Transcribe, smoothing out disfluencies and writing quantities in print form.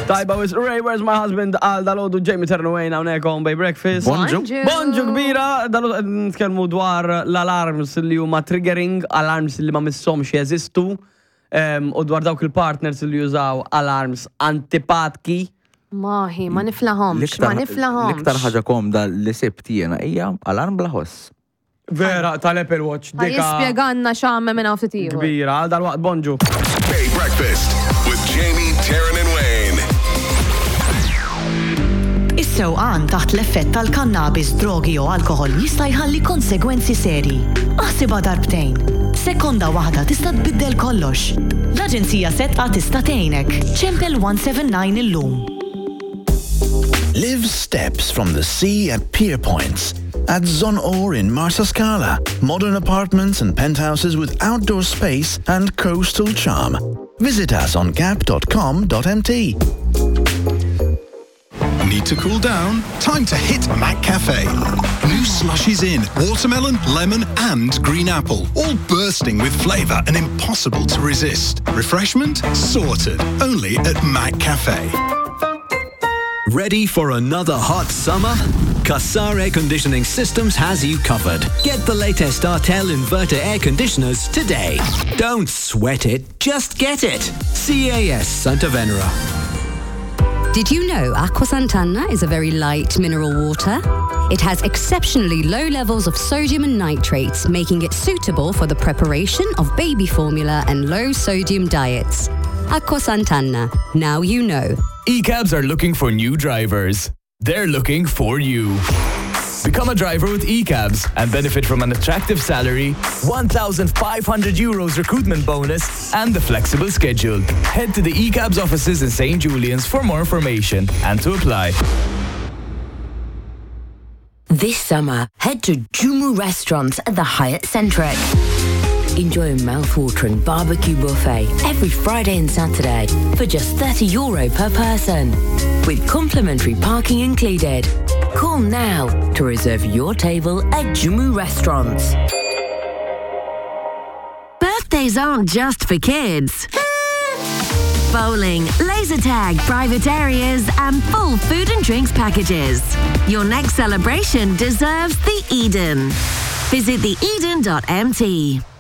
Tajba, with Ray, where's my husband? Dal-ħodu Jamie Turnaway hawnhekk on Bay Breakfast. Bonġu kbira, dal-ħodu nitkellmu dwar l-alarms li huma triggering, alarms li ma missomx jeżistu, u dwar dawk il-partners li jużaw alarms antipatki. Maħi, ma niflahomx. L-iktar ħaġa komda li sibt jiena hija alarm bla ħoss. Vera, tal-Apple Watch. Jispjeganna xamme minn għaftitiju. Kbira, dal-waqt bonġu. Bay Breakfast with Jamie, Taryn and Wayne. Is-sewqan taħt l-effett tal-kannabis, drogi u alkohol jista' jħalli konsegwenzi seri. Aħsibha darbtejn. Sekonda waħda tista' tbiddel kollox. L-Aġenzija Sedqa tista' tgħinek. Ċempel 179 illum. Live steps from the sea at Pier Points. At Zon Or in Marsaskala. Modern apartments and penthouses with outdoor space and coastal charm. Visit us on gap.com.mt. Need to cool down? Time to hit Mac Cafe. New slushies in watermelon, lemon and green apple, all bursting with flavour and impossible to resist. Refreshment sorted, only at Mac Cafe. Ready for another hot summer? Qassar Air Conditioning Systems has you covered. Get the latest Artel inverter air conditioners today. Don't sweat it, just get it. CAS Santa Venera. Did you know Aqua Sant'Anna is a very light mineral water? It has exceptionally low levels of sodium and nitrates, making it suitable for the preparation of baby formula and low sodium diets. Aqua Sant'Anna. Now you know. eCabs are looking for new drivers. They're looking for you. Become a driver with eCabs and benefit from an attractive salary, €1,500 recruitment bonus, and the flexible schedule. Head to the eCabs offices in St. Julian's for more information and to apply. This summer, head to Jumu Restaurants at the Hyatt Centric. Enjoy a mouth-watering barbecue buffet every Friday and Saturday for just €30 per person, with complimentary parking included. Call now to reserve your table at Jumu Restaurants. Birthdays aren't just for kids. Bowling, laser tag, private areas, and full food and drinks packages. Your next celebration deserves the Eden. Visit theeden.mt.